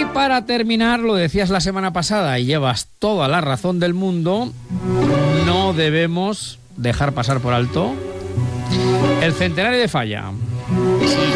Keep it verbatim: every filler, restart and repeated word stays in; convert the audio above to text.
para terminar, lo decías la semana pasada y llevas toda la razón del mundo, no debemos dejar pasar por alto el centenario de Falla. Sí,